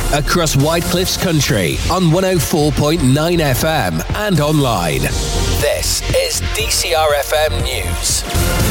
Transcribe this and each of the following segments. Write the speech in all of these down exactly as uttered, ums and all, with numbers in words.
across Whitecliff's country on one oh four point nine F M and online. This is D C R F M News.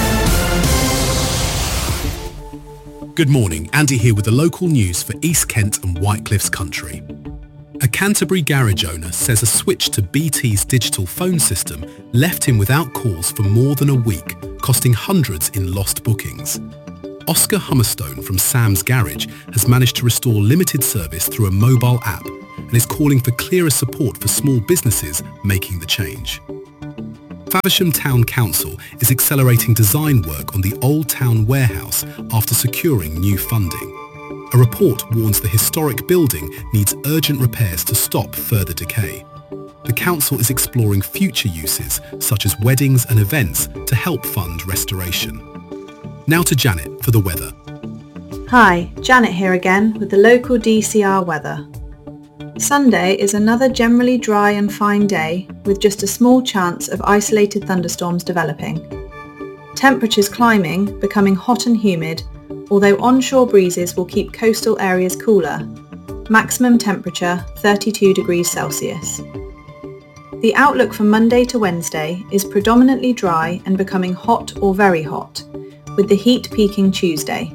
Good morning, Andy here with the local news for East Kent and Whitecliff's country. A Canterbury garage owner says a switch to B T's digital phone system left him without calls for more than a week, costing hundreds in lost bookings. Oscar Hummerstone from Sam's Garage has managed to restore limited service through a mobile app and is calling for clearer support for small businesses making the change. Faversham Town Council is accelerating design work on the Old Town Warehouse after securing new funding. A report warns the historic building needs urgent repairs to stop further decay. The council is exploring future uses, such as weddings and events, to help fund restoration. Now to Janet for the weather. Hi, Janet here again with the local D C R weather. Sunday is another generally dry and fine day with just a small chance of isolated thunderstorms developing. Temperatures climbing, becoming hot and humid, although onshore breezes will keep coastal areas cooler. Maximum temperature thirty-two degrees Celsius. The outlook for Monday to Wednesday is predominantly dry and becoming hot or very hot, with the heat peaking Tuesday.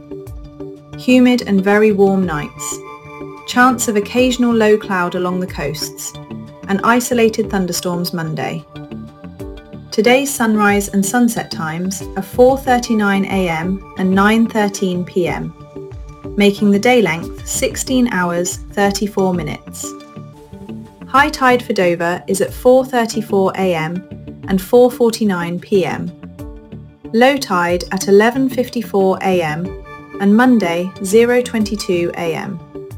Humid and very warm nights. Chance of occasional low cloud along the coasts, and isolated thunderstorms Monday. Today's sunrise and sunset times are four thirty-nine a m and nine thirteen p m, making the day length sixteen hours thirty-four minutes. High tide for Dover is at four thirty-four a m and four forty-nine p m. Low tide at eleven fifty-four a m and Monday zero twenty-two a m.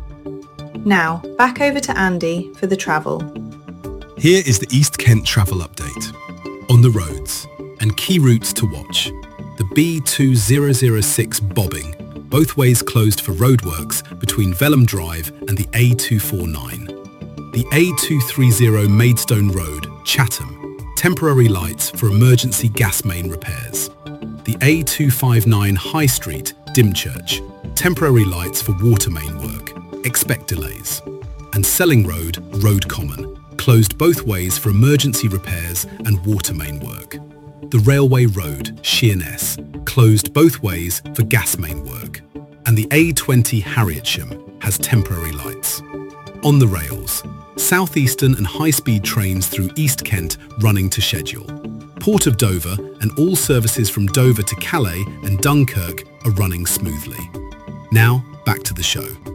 Now, back over to Andy for the travel. Here is the East Kent travel update. On the roads, and key routes to watch. The B two thousand six bobbing, both ways closed for roadworks between Velham Drive and the A two forty-nine. The A two thirty Maidstone Road, Chatham, temporary lights for emergency gas main repairs. The A two fifty-nine High Street, Dymchurch, temporary lights for water main work. Expect delays. And Selling Road, Road Common, closed both ways for emergency repairs and water main work. The Railway Road, Sheerness, closed both ways for gas main work. And the A twenty Harrietsham has temporary lights. On the rails, southeastern and high-speed trains through East Kent running to schedule. Port of Dover and all services from Dover to Calais and Dunkirk are running smoothly. Now, back to the show.